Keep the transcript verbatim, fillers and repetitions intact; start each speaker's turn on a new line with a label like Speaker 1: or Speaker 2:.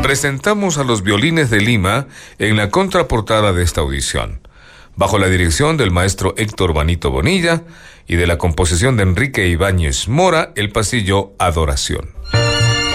Speaker 1: presentamos a los Violines de Lima en la contraportada de esta audición, bajo la dirección del maestro Héctor Vanito Bonilla y de la composición de Enrique Ibáñez Mora, el pasillo Adoración.